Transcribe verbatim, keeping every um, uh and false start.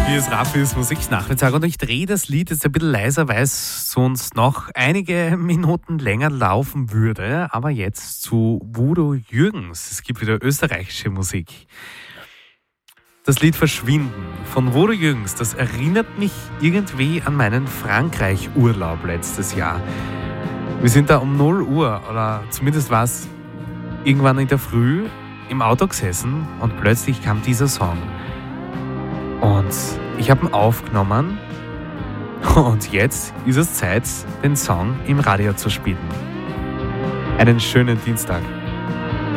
Hier ist Rafis Musiknachmittag und ich drehe das Lied jetzt ein bisschen leiser, weil es sonst noch einige Minuten länger laufen würde. Aber jetzt zu Voodoo Jürgens. Es gibt wieder österreichische Musik. Das Lied Verschwinden von Voodoo Jürgens, das erinnert mich irgendwie an meinen Frankreich-Urlaub letztes Jahr. Wir sind da um null Uhr, oder zumindest war es irgendwann in der Früh, im Auto gesessen und plötzlich kam dieser Song. Und ich habe ihn aufgenommen und jetzt ist es Zeit, den Song im Radio zu spielen. Einen schönen Dienstag.